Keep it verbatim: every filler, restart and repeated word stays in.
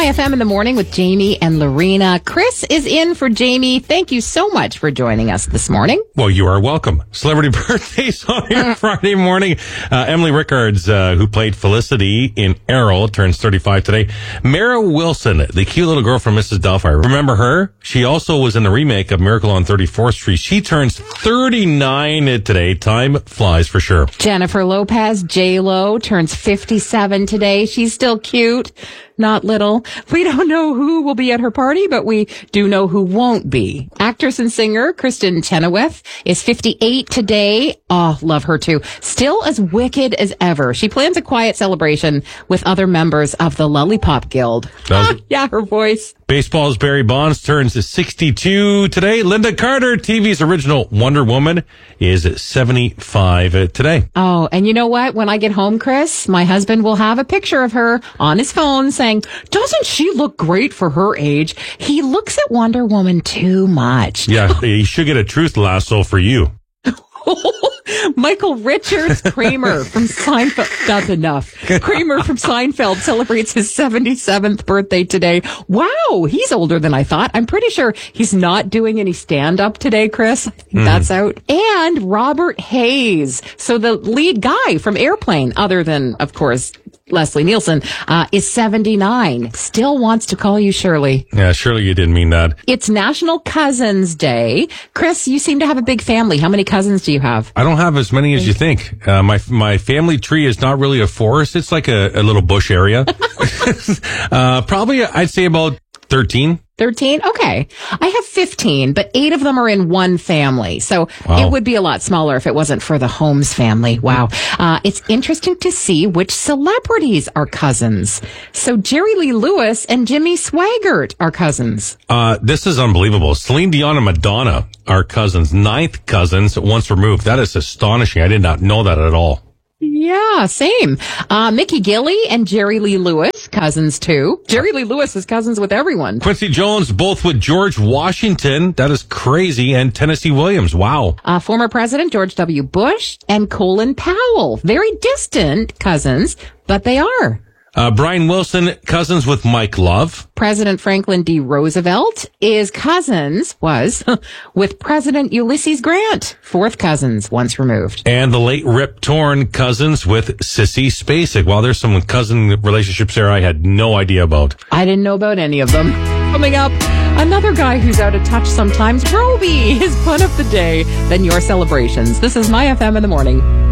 My F M in the morning with Jamie and Lorena. Chris is in for Jamie. Thank you so much for joining us this morning. Well, you are welcome. Celebrity birthdays on your Friday morning. Uh, Emily Rickards, uh, who played Felicity in Arrow, turns thirty-five today. Mara Wilson, the cute little girl from Missus Doubtfire. Remember her? She also was in the remake of Miracle on thirty-fourth Street. She turns thirty-nine today. Time flies for sure. Jennifer Lopez, J-Lo, turns fifty-seven today. She's still cute, not little. We don't know who will be at her party, but we do know who won't be. Actress and singer Kristen Chenoweth is fifty-eight today. Oh, love her too. Still as wicked as ever. She plans a quiet celebration with other members of the Lollipop Guild. Ah, yeah, her voice. Baseball's Barry Bonds turns sixty-two today. Linda Carter, T V's original Wonder Woman, is seventy-five today. Oh, and you know what? When I get home, Chris, my husband will have a picture of her on his phone saying, doesn't she look great for her age? He looks at Wonder Woman too much. Yeah, he should get a truth lasso for you. Michael Richards Kramer from Seinfeld. That's enough. Kramer from Seinfeld celebrates his seventy-seventh birthday today. Wow, he's older than I thought. I'm pretty sure he's not doing any stand-up today, Chris. I think mm. that's out. And Robert Hayes. So the lead guy from Airplane, other than, of course, Leslie Nielsen, uh, is seventy-nine. Still wants to call you Shirley. Yeah, surely you didn't mean that. It's National Cousins Day. Chris, you seem to have a big family. How many cousins do you have? I don't have as many as you think. Uh, my my family tree is not really a forest. It's like a, a little bush area. uh, probably, I'd say about thirteen. thirteen? Okay. I have fifteen, but eight of them are in one family. So wow. It would be a lot smaller if it wasn't for the Holmes family. Wow. Uh, it's interesting to see which celebrities are cousins. So Jerry Lee Lewis and Jimmy Swaggart are cousins. Uh, this is unbelievable. Celine Dion and Madonna are cousins. Ninth cousins once removed. That is astonishing. I did not know that at all. Yeah, same. Uh, Mickey Gilley and Jerry Lee Lewis, cousins too. Jerry Lee Lewis is cousins with everyone. Quincy Jones, both with George Washington. That is crazy. And Tennessee Williams. Wow. Uh, former President George W. Bush and Colin Powell. Very distant cousins, but they are. Uh, Brian Wilson, cousins with Mike Love. President Franklin D. Roosevelt is cousins, was, with President Ulysses Grant. Fourth cousins, once removed. And the late Rip Torn, cousins with Sissy Spacek. Well, there's some cousin relationships there I had no idea about. I didn't know about any of them. Coming up, another guy who's out of touch sometimes, Roby, his pun of the day, then your celebrations. This is My F M in the morning.